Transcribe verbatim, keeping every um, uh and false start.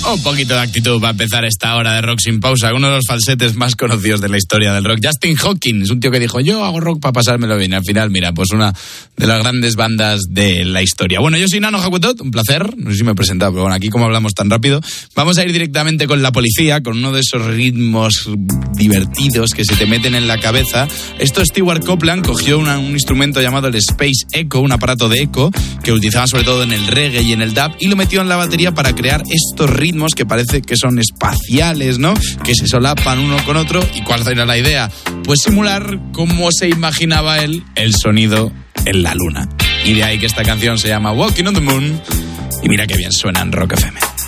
Un poquito de actitud para empezar esta hora de rock sin pausa. Uno de los falsetes más conocidos de la historia del rock. Justin Hawkins, un tío que dijo, yo hago rock para pasármelo bien. Al final, mira, pues una de las grandes bandas de la historia. Bueno, yo soy Nano Hakutot, un placer. No sé si me he presentado, pero bueno, aquí como hablamos tan rápido, vamos a ir directamente con La Policía, con uno de esos ritmos divertidos que se te meten en la cabeza. Esto Stewart Copeland cogió una, un instrumento llamado el Space Echo, un aparato de eco que utilizaban sobre todo en el reggae y en el dub, y lo metió en la batería para crear estos ritmos que parece que son espaciales, ¿no? Que se solapan uno con otro. ¿Y cuál era la idea? Pues simular cómo se imaginaba él el sonido en la luna. Y de ahí que esta canción se llama Walking on the Moon. Y mira qué bien suena en Rock F M.